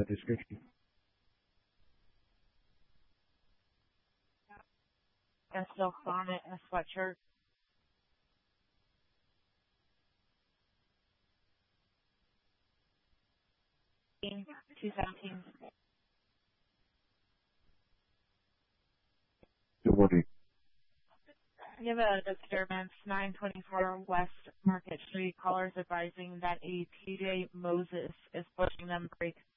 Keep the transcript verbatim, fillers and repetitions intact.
the description. A silk bonnet, a sweatshirt. two seventeen. Good morning. We have a disturbance, nine twenty-four West Market Street. Callers advising that a T J Moses is pushing them brake